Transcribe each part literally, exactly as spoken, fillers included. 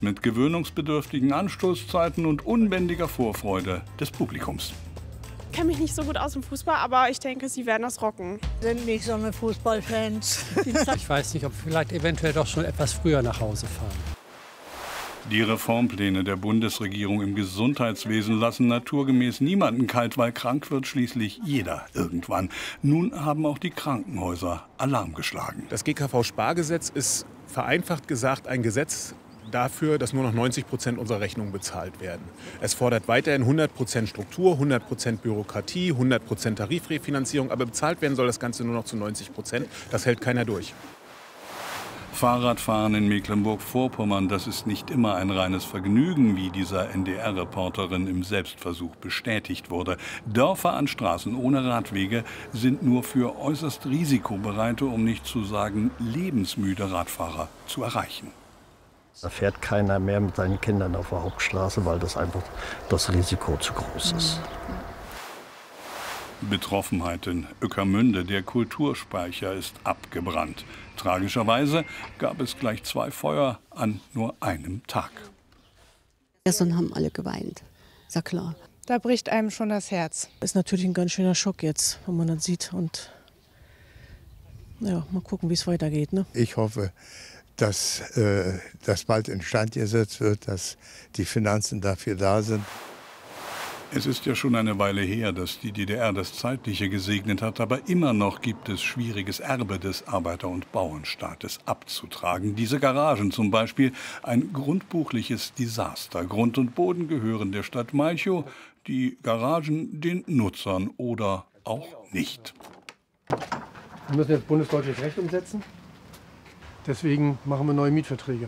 Mit gewöhnungsbedürftigen Anstoßzeiten und unbändiger Vorfreude des Publikums. Ich kenne mich nicht so gut aus im Fußball, aber ich denke, sie werden das rocken. Sind nicht so eine Fußballfans. Ich weiß nicht, ob wir vielleicht eventuell doch schon etwas früher nach Hause fahren. Die Reformpläne der Bundesregierung im Gesundheitswesen lassen naturgemäß niemanden kalt, weil krank wird schließlich jeder irgendwann. Nun haben auch die Krankenhäuser Alarm geschlagen. Das G K V-Spargesetz ist vereinfacht gesagt ein Gesetz dafür, dass nur noch neunzig Prozent unserer Rechnungen bezahlt werden. Es fordert weiterhin hundert Prozent Struktur, hundert Prozent Bürokratie, hundert Prozent Tarifrefinanzierung, aber bezahlt werden soll das Ganze nur noch zu neunzig Prozent. Das hält keiner durch. Fahrradfahren in Mecklenburg-Vorpommern, das ist nicht immer ein reines Vergnügen, wie dieser N D R-Reporterin im Selbstversuch bestätigt wurde. Dörfer an Straßen ohne Radwege sind nur für äußerst risikobereite, um nicht zu sagen lebensmüde Radfahrer zu erreichen. Da fährt keiner mehr mit seinen Kindern auf der Hauptstraße, weil das einfach das Risiko zu groß ist. Betroffenheit in Ueckermünde, der Kulturspeicher ist abgebrannt. Tragischerweise gab es gleich zwei Feuer an nur einem Tag. Gestern haben alle geweint, ist ja klar. Da bricht einem schon das Herz. Ist natürlich ein ganz schöner Schock jetzt, wenn man das sieht. Und ja, mal gucken, wie es weitergeht. Ne? Ich hoffe, dass äh, das bald instand gesetzt wird, dass die Finanzen dafür da sind. Es ist ja schon eine Weile her, dass die D D R das Zeitliche gesegnet hat, aber immer noch gibt es schwieriges Erbe des Arbeiter- und Bauernstaates abzutragen. Diese Garagen zum Beispiel, ein grundbuchliches Desaster. Grund und Boden gehören der Stadt Malchow, die Garagen den Nutzern oder auch nicht. Wir müssen jetzt bundesdeutsches Recht umsetzen. Deswegen machen wir neue Mietverträge.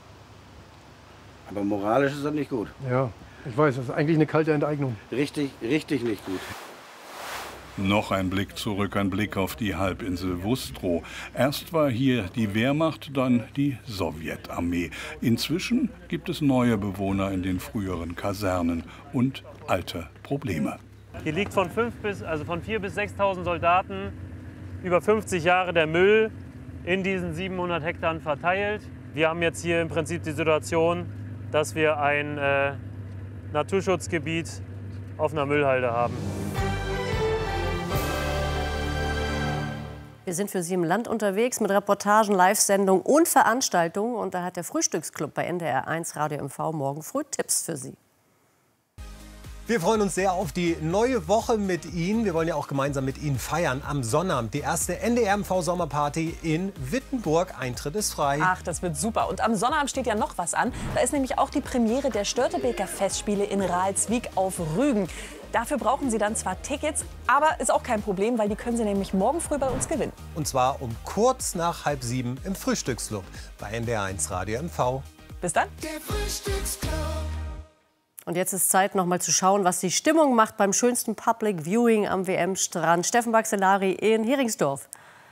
Aber moralisch ist das nicht gut. Ja, ich weiß, das ist eigentlich eine kalte Enteignung. Richtig, richtig nicht gut. Noch ein Blick zurück, ein Blick auf die Halbinsel Wustrow. Erst war hier die Wehrmacht, dann die Sowjetarmee. Inzwischen gibt es neue Bewohner in den früheren Kasernen und alte Probleme. Hier liegt von fünf bis, also von viertausend bis sechstausend Soldaten über fünfzig Jahre der Müll in diesen siebenhundert Hektar verteilt. Wir haben jetzt hier im Prinzip die Situation, dass wir ein äh, Naturschutzgebiet auf einer Müllhalde haben. Wir sind für Sie im Land unterwegs mit Reportagen, Live-Sendungen und Veranstaltungen. Und da hat der Frühstücksclub bei N D R eins Radio M V morgen früh Tipps für Sie. Wir freuen uns sehr auf die neue Woche mit Ihnen. Wir wollen ja auch gemeinsam mit Ihnen feiern am Sonnabend. Die erste N D R M V-Sommerparty in Wittenburg. Eintritt ist frei. Ach, das wird super. Und am Sonnabend steht ja noch was an. Da ist nämlich auch die Premiere der Störtebeker Festspiele in Ralswiek auf Rügen. Dafür brauchen Sie dann zwar Tickets, aber ist auch kein Problem, weil die können Sie nämlich morgen früh bei uns gewinnen. Und zwar um kurz nach halb sieben im Frühstücksclub bei N D R eins Radio M V. Bis dann. Der Frühstücksclub. Und jetzt ist Zeit, noch mal zu schauen, was die Stimmung macht beim schönsten Public Viewing am W M-Strand. Steffen Baxellari in Heringsdorf.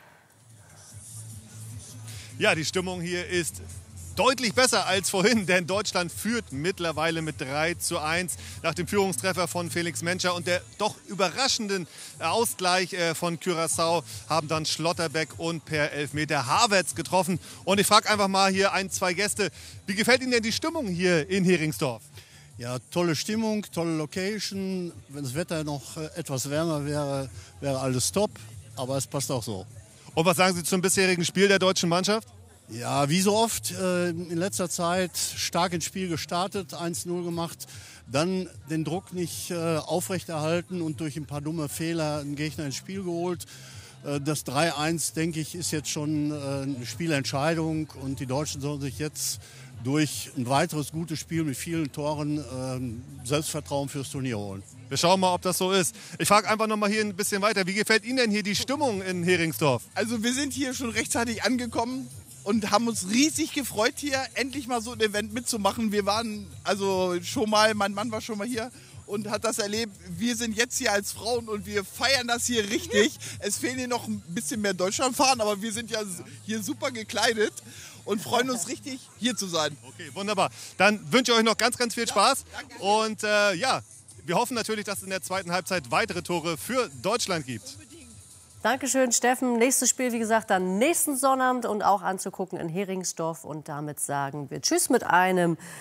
Ja, die Stimmung hier ist deutlich besser als vorhin, denn Deutschland führt mittlerweile mit drei zu eins nach dem Führungstreffer von Felix Menscher und der doch überraschenden Ausgleich von Curaçao haben dann Schlotterbeck und per Elfmeter Havertz getroffen. Und ich frage einfach mal hier ein, zwei Gäste, wie gefällt Ihnen denn die Stimmung hier in Heringsdorf? Ja, tolle Stimmung, tolle Location. Wenn das Wetter noch etwas wärmer wäre, wäre alles top. Aber es passt auch so. Und was sagen Sie zum bisherigen Spiel der deutschen Mannschaft? Ja, wie so oft äh, in letzter Zeit stark ins Spiel gestartet, eins null gemacht. Dann den Druck nicht äh, aufrechterhalten und durch ein paar dumme Fehler einen Gegner ins Spiel geholt. Äh, das drei eins, denke ich, ist jetzt schon äh, eine Spielentscheidung. Und die Deutschen sollen sich jetzt durch ein weiteres gutes Spiel mit vielen Toren äh, Selbstvertrauen fürs Turnier holen. Wir schauen mal, ob das so ist. Ich frage einfach noch mal hier ein bisschen weiter. Wie gefällt Ihnen denn hier die Stimmung in Heringsdorf? Also wir sind hier schon rechtzeitig angekommen und haben uns riesig gefreut, hier endlich mal so ein Event mitzumachen. Wir waren also schon mal, mein Mann war schon mal hier und hat das erlebt. Wir sind jetzt hier als Frauen und wir feiern das hier richtig. Es fehlen hier noch ein bisschen mehr Deutschlandfahren, aber wir sind ja hier super gekleidet und freuen uns richtig, hier zu sein. Okay, wunderbar. Dann wünsche ich euch noch ganz, ganz viel Spaß. Ja, und äh, ja, wir hoffen natürlich, dass es in der zweiten Halbzeit weitere Tore für Deutschland gibt. Dankeschön, Steffen. Nächstes Spiel, wie gesagt, dann nächsten Sonnabend und auch anzugucken in Heringsdorf. Und damit sagen wir Tschüss mit einem